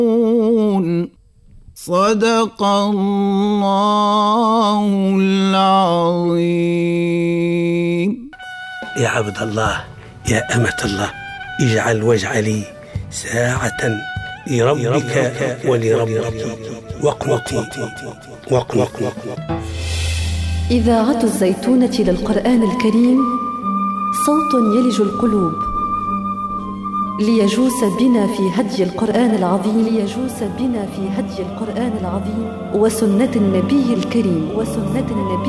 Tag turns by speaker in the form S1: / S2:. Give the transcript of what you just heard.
S1: صدق الله العظيم.
S2: يا عبد الله، يا أمة الله، اجعل واجعلي ساعة لربك ولربك واقنطي.
S3: إذاعة الزيتونة للقرآن الكريم، صوت يلج القلوب ليجوس بنا في هدي القرآن العظيم وسنة النبي الكريم